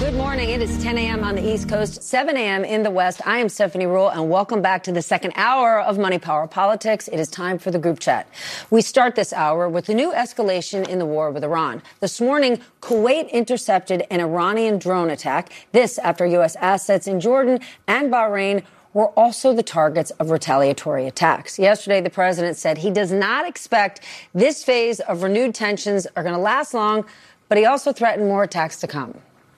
Good morning. It is 10 a.m. on the East Coast, 7 a.m. in the West. I am Stephanie Ruhle, and welcome back to the second hour of Money Power Politics. It is time for the group chat. We start this hour with the new escalation in the war with Iran. This morning, Kuwait intercepted an Iranian drone attack. This after U.S. assets in Jordan and Bahrain were also the targets of retaliatory attacks. Yesterday, the president said he does not expect this phase of renewed tensions are going to last long, but he also threatened more attacks to come.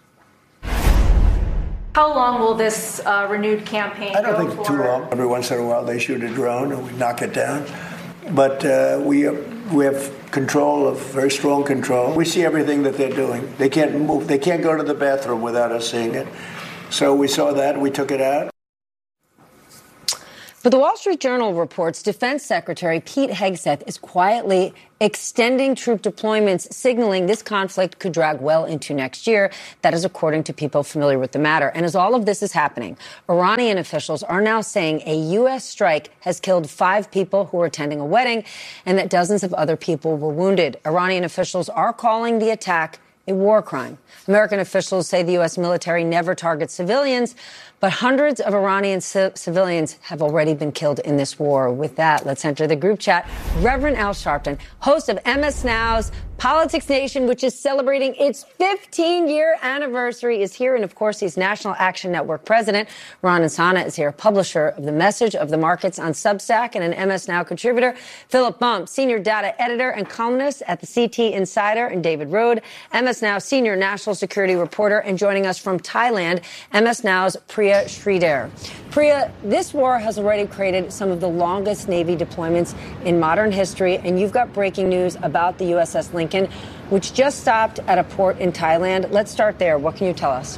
How long will this renewed campaign go for? I don't think it's too long. Every once in a while they shoot a drone and we knock it down. But we have control, of very strong control. We see everything that they're doing. They can't move. They can't go to the bathroom without us seeing it. So we saw that. We took it out. But the Wall Street Journal reports Defense Secretary Pete Hegseth is quietly extending troop deployments, signaling this conflict could drag well into next year. That is according to people familiar with the matter. And as all of this is happening, Iranian officials are now saying a U.S. strike has killed 5 people who were attending a wedding and that dozens of other people were wounded. Iranian officials are calling the attack a war crime. American officials say the U.S. military never targets civilians, but hundreds of Iranian civilians have already been killed in this war. With that, let's enter the group chat. Reverend Al Sharpton, host of MS Now's Politics Nation, which is celebrating its 15-year anniversary, is here. And, of course, he's National Action Network president. Ron Insana is here, publisher of The Message of the Markets on Substack and an MS Now contributor. Philip Bump, senior data editor and columnist at the CT Insider. And David Rode, MS Now senior national security reporter. And joining us from Thailand, MS Now's Priya Sridhar. Priya, this war has already created some of the longest Navy deployments in modern history, and you've got breaking news about the USS Lincoln, which just stopped at a port in Thailand. Let's start there. What can you tell us?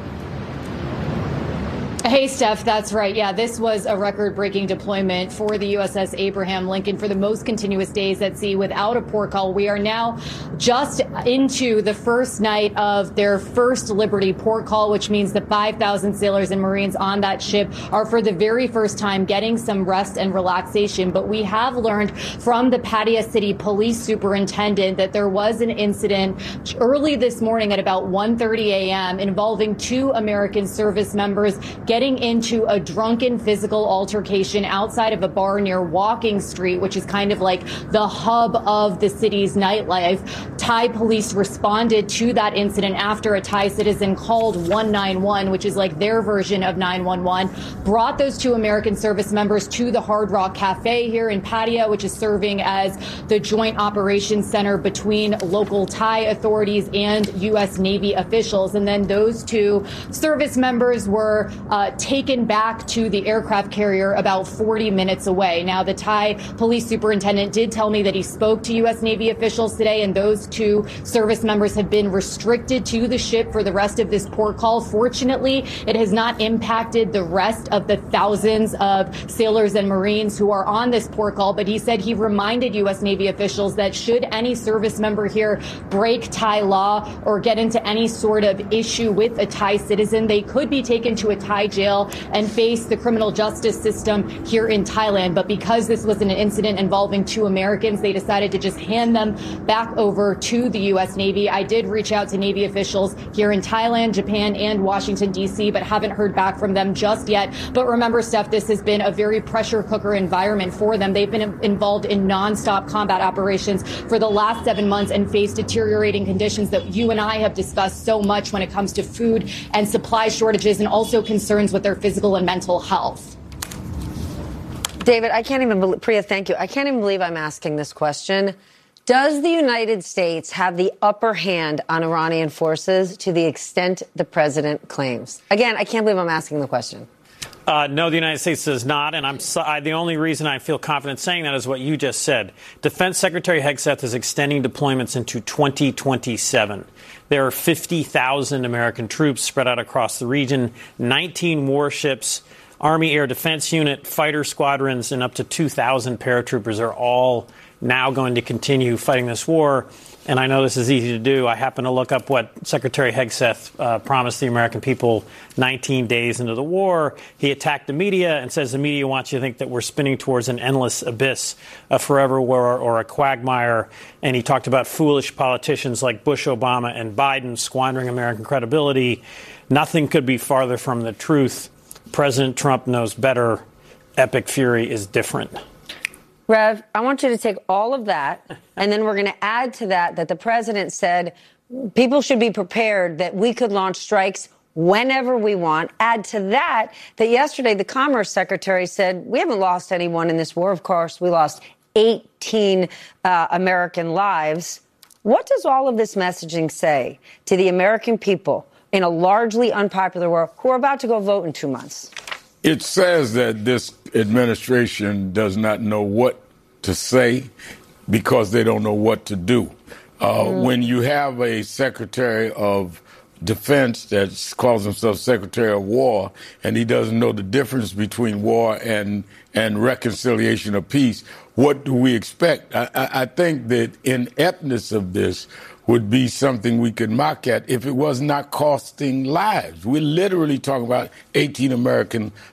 Hey, Steph, that's right. Yeah, this was a record-breaking deployment for the USS Abraham Lincoln for the most continuous days at sea without a port call. We are now just into the first night of their first Liberty port call, which means the 5,000 sailors and Marines on that ship are for the very first time getting some rest and relaxation. But we have learned from the Pattaya City Police Superintendent that there was an incident early this morning at about 1:30 a.m. involving 2 American service members getting into a drunken physical altercation outside of a bar near Walking Street, which is kind of like the hub of the city's nightlife. Thai police responded to that incident after a Thai citizen called 191, which is like their version of 911, brought those 2 American service members to the Hard Rock Cafe here in Pattaya, which is serving as the joint operations center between local Thai authorities and U.S. Navy officials. And then those 2 service members were taken back to the aircraft carrier about 40 minutes away. Now, the Thai police superintendent did tell me that he spoke to U.S. Navy officials today, and those 2 service members have been restricted to the ship for the rest of this port call. Fortunately, it has not impacted the rest of the thousands of sailors and Marines who are on this port call, but he said he reminded U.S. Navy officials that should any service member here break Thai law or get into any sort of issue with a Thai citizen, they could be taken to a Thai jail and face the criminal justice system here in Thailand. But because this was an incident involving 2 Americans, they decided to just hand them back over to the U.S. Navy. I did reach out to Navy officials here in Thailand, Japan, and Washington, D.C., but haven't heard back from them just yet. But remember, Steph, this has been a very pressure cooker environment for them. They've been involved in nonstop combat operations for the last 7 months and faced deteriorating conditions that you and I have discussed so much when it comes to food and supply shortages and also concerns with their physical and mental health. David, I can't even believe, Priya, thank you. I can't even believe I'm asking this question. Does the United States have the upper hand on Iranian forces to the extent the president claims? Again, I can't believe I'm asking the question. No, the United States does not, and the only reason I feel confident saying that is what you just said. Defense Secretary Hegseth is extending deployments into 2027. There are 50,000 American troops spread out across the region, 19 warships, Army Air Defense Unit, fighter squadrons, and up to 2,000 paratroopers are all now going to continue fighting this war. and I know this is easy to do, I happened to look up what Secretary Hegseth promised the American people 19 days into the war. He attacked the media and says the media wants you to think that we're spinning towards an endless abyss, a forever war or a quagmire. And he talked about foolish politicians like Bush, Obama, and Biden squandering American credibility. Nothing could be farther from the truth. President Trump knows better. Epic fury is different. Rev, I want you to take all of that, and then we're going to add to that the president said people should be prepared that we could launch strikes whenever we want. Add to that yesterday the Commerce Secretary said we haven't lost anyone in this war. Of course, we lost 18 American lives. What does all of this messaging say to the American people in a largely unpopular war who are about to go vote in 2 months? It says that this administration does not know what to say because they don't know what to do. When you have a Secretary of Defense that calls himself Secretary of War and he doesn't know the difference between war and reconciliation or peace, what do we expect? I think that ineptness of this would be something we could mock at if it was not costing lives. We're literally talking about 18 American